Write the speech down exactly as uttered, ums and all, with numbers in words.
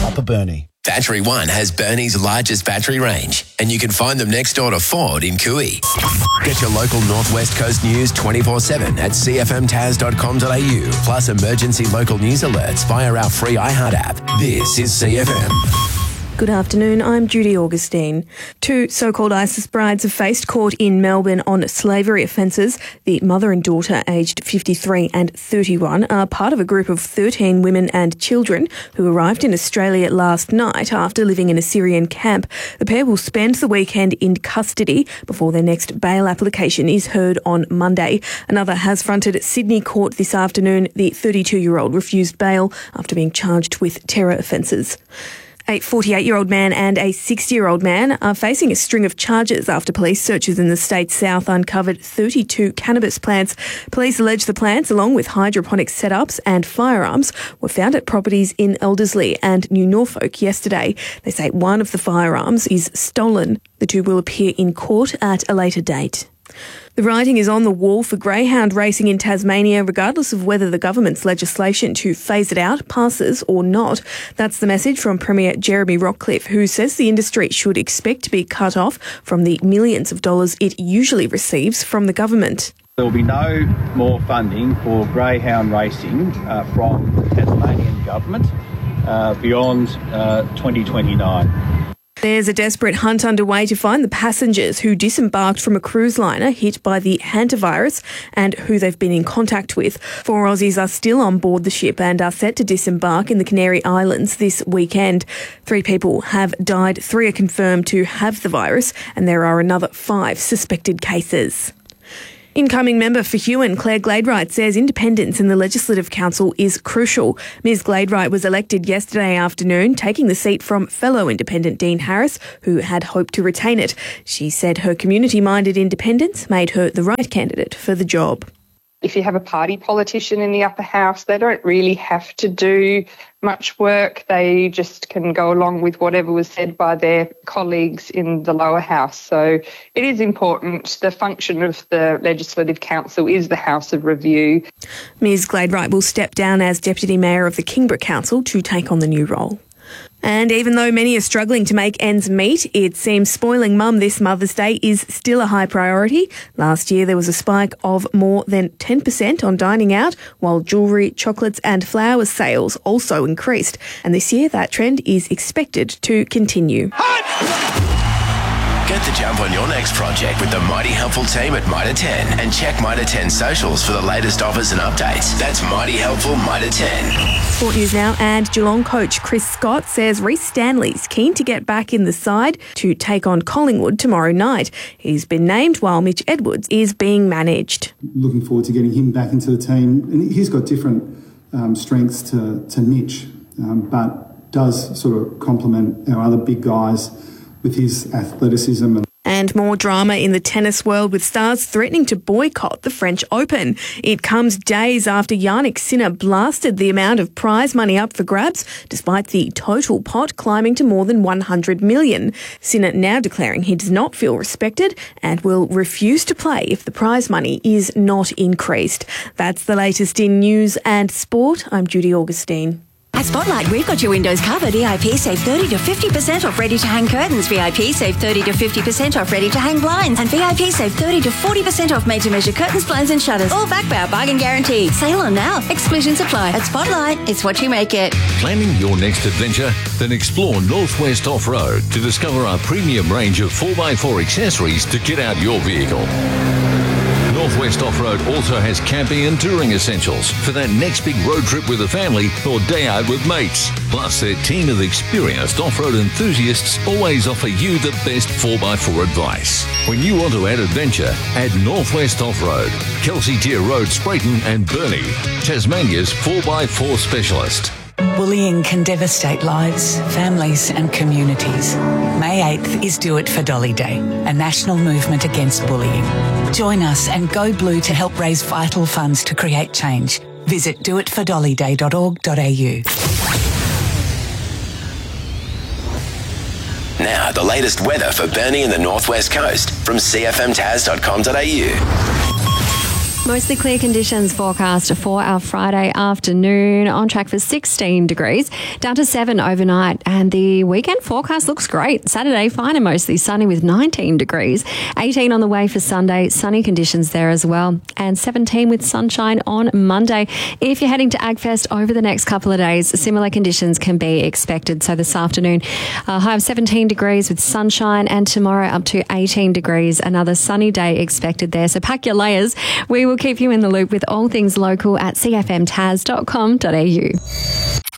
Upper Burnie. Battery One has Burnie's largest battery range, and you can find them next door to Ford in Cooey. Get your local Northwest Coast news twenty-four seven at c f m taz dot com dot a u, plus emergency local news alerts via our free iHeart app. This is C F M. Good afternoon, I'm Judy Augustine. Two so-called ISIS brides have faced court in Melbourne on slavery offences. The mother and daughter, aged fifty-three and thirty-one, are part of a group of thirteen women and children who arrived in Australia last night after living in a Syrian camp. The pair will spend the weekend in custody before their next bail application is heard on Monday. Another has fronted Sydney court this afternoon. The thirty-two-year-old refused bail after being charged with terror offences. A forty-eight-year-old man and a sixty-year-old man are facing a string of charges after police searches in the state's south uncovered thirty-two cannabis plants. Police allege the plants, along with hydroponic setups and firearms, were found at properties in Elderslie and New Norfolk yesterday. They say one of the firearms is stolen. The two will appear in court at a later date. The writing is on the wall for greyhound racing in Tasmania, regardless of whether the government's legislation to phase it out passes or not. That's the message from Premier Jeremy Rockcliffe, who says the industry should expect to be cut off from the millions of dollars it usually receives from the government. There will be no more funding for greyhound racing uh, from the Tasmanian government uh, beyond uh, twenty twenty-nine. There's a desperate hunt underway to find the passengers who disembarked from a cruise liner hit by the hantavirus and who they've been in contact with. Four Aussies are still on board the ship and are set to disembark in the Canary Islands this weekend. Three people have died, three are confirmed to have the virus, and there are another five suspected cases. Incoming member for Huon, Claire Gladwright, says independence in the Legislative Council is crucial. Ms Gladwright was elected yesterday afternoon, taking the seat from fellow independent Dean Harris, who had hoped to retain it. She said her community-minded independence made her the right candidate for the job. If you have a party politician in the upper house, they don't really have to do much work. They just can go along with whatever was said by their colleagues in the lower house. So it is important. The function of the Legislative Council is the House of Review. Ms Gladwright will step down as Deputy Mayor of the Kingborough Council to take on the new role. And even though many are struggling to make ends meet, it seems spoiling mum this Mother's Day is still a high priority. Last year there was a spike of more than ten percent on dining out, while jewellery, chocolates and flowers sales also increased. And this year that trend is expected to continue. Get the jump on your next project with the Mighty Helpful team at Mitre ten, and check Mitre ten socials for the latest offers and updates. That's Mighty Helpful Mitre ten. Sport News now, and Geelong coach Chris Scott says Rhys Stanley's keen to get back in the side to take on Collingwood tomorrow night. He's been named while Mitch Edwards is being managed. Looking forward to getting him back into the team. And he's got different um, strengths to, to Mitch, um, but does sort of complement our other big guys with his athleticism. And more drama in the tennis world, with stars threatening to boycott the French Open. It comes days after Jannik Sinner blasted the amount of prize money up for grabs, despite the total pot climbing to more than one hundred million dollars. Sinner now declaring he does not feel respected and will refuse to play if the prize money is not increased. That's the latest in news and sport. I'm Judy Augustine. At Spotlight, we've got your windows covered. V I P save thirty to fifty percent off ready-to-hang curtains. V I P save thirty to fifty percent off ready-to-hang blinds. And V I P save thirty to forty percent off made-to-measure curtains, blinds and shutters. All backed by our bargain guarantee. Sale on now. Exclusions apply. At Spotlight, it's what you make it. Planning your next adventure? Then explore Northwest Off-Road to discover our premium range of four by four accessories to get out your vehicle. Northwest Off-Road also has camping and touring essentials for that next big road trip with a family or day out with mates. Plus, their team of experienced off-road enthusiasts always offer you the best four by four advice. When you want to add adventure, add Northwest Off-Road, Kelsey Tier Road, Sprayton and Burnie, Tasmania's four by four specialist. Bullying can devastate lives, families and communities. May eighth is Do It for Dolly Day, a national movement against bullying. Join us and go blue to help raise vital funds to create change. Visit do it for dolly day dot org dot a u. Now, the latest weather for Burnie and the Northwest Coast from c f m taz dot com dot a u. Mostly clear conditions forecast for our Friday afternoon, on track for sixteen degrees, down to seven overnight, and the weekend forecast looks great. Saturday, fine and mostly sunny with nineteen degrees, eighteen on the way for Sunday, sunny conditions there as well, and seventeen with sunshine on Monday. If you're heading to AgFest over the next couple of days, similar conditions can be expected. So this afternoon, a high of seventeen degrees with sunshine, and tomorrow up to eighteen degrees, another sunny day expected there. So pack your layers. We will keep you in the loop with all things local at c f m taz dot com dot a u.